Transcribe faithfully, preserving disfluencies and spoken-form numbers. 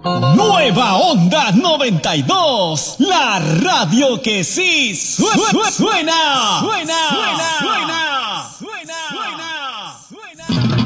Nueva Onda noventa y dos, la radio que sí suena, suena, suena, suena. suena.